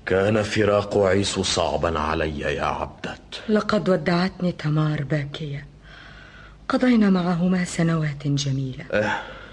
كان فراق عيسو صعبا علي يا عبدت. لقد ودعتني تمار باكية. قضينا معهما سنوات جميلة.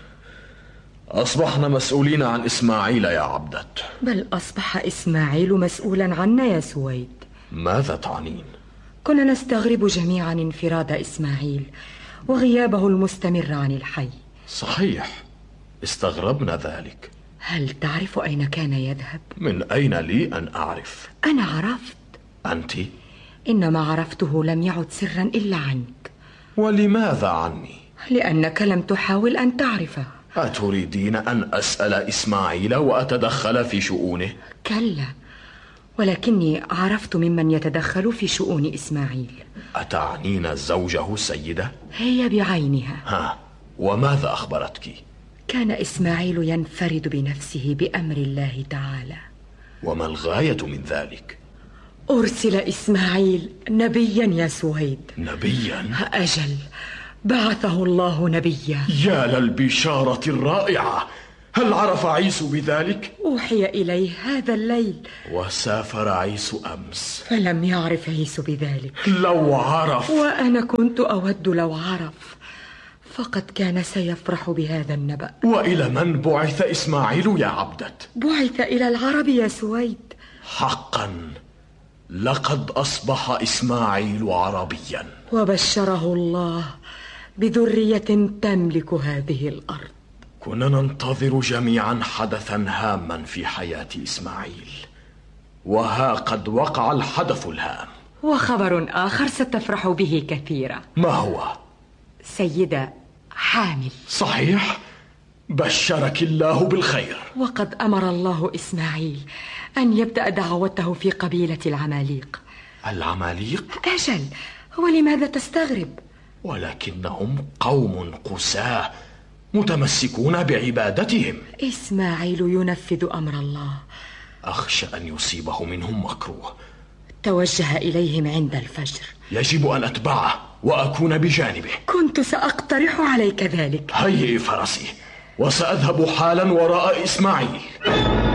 أصبحنا مسؤولين عن إسماعيل يا عبدت. بل أصبح إسماعيل مسؤولا عنا يا سويد. ماذا تعنين؟ كنا نستغرب جميعا انفراد إسماعيل وغيابه المستمر عن الحي. صحيح، استغربنا ذلك. هل تعرف أين كان يذهب؟ من أين لي أن أعرف؟ أنا عرفت. أنت؟ إنما عرفته لم يعد سرا إلا عنك. ولماذا عني؟ لأنك لم تحاول أن تعرفه. أتريدين أن أسأل إسماعيل وأتدخل في شؤونه؟ كلا، ولكني عرفت ممن يتدخل في شؤون إسماعيل. أتعنين زوجه سيدة؟ هي بعينها. وماذا أخبرتك؟ كان إسماعيل ينفرد بنفسه بأمر الله تعالى. وما الغاية من ذلك؟ أرسل إسماعيل نبيا يا سويد. نبيا؟ أجل، بعثه الله نبيا. يا للبشارة الرائعة! هل عرف عيسو بذلك؟ أوحي إليه هذا الليل. وسافر عيسو أمس. فلم يعرف عيسو بذلك. لو عرف! وأنا كنت أود لو عرف، فقد كان سيفرح بهذا النبأ. وإلى من بعث إسماعيل يا عبدت؟ بعث إلى العرب يا سويد. حقا لقد أصبح إسماعيل عربيا. وبشره الله بذرية تملك هذه الأرض. كنا ننتظر جميعا حدثا هاما في حياة إسماعيل، وها قد وقع الحدث الهام. وخبر آخر ستفرح به كثيرا. ما هو؟ سيدة حامل. صحيح، بشرك الله بالخير. وقد أمر الله إسماعيل أن يبدأ دعوته في قبيلة العماليق. العماليق؟ أجل، ولماذا تستغرب؟ ولكنهم قوم قساة متمسكون بعبادتهم. إسماعيل ينفذ أمر الله. أخشى أن يصيبه منهم مكروه. توجه إليهم عند الفجر. يجب أن أتبعه وأكون بجانبه. كنت سأقترح عليك ذلك. هيئ فرسي وسأذهب حالا وراء إسماعيل.